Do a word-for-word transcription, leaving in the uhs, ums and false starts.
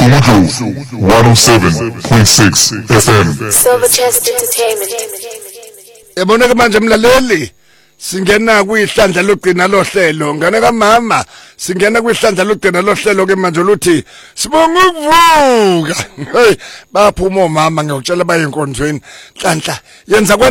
Umudo one oh seven point six F M. Silver Chest Entertainment. Yabona ke manje mlaleli singena kuyihlandla logcina lohlelo ngane kamama singena kuyihlandla logcina lohlelo ke manje luthi sibonga ukuvuka hey baphuma omama ngiyokutshela bayinkonzweni hlanhla yenza